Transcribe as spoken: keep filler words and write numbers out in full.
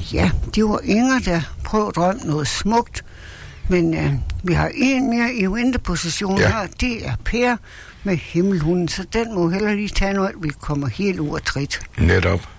Ja, de var yngre, der prøvede at drømme noget smukt. Men øh, vi har en mere i vinterposition ja. her. Det er Per med himmelhunden, så den må heller lige tage noget, vi kommer helt ud af trit. Netop.